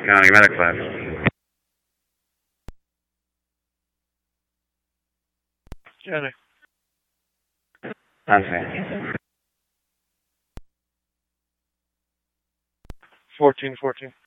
No, give me the clip. Jenny. Answer. 1414.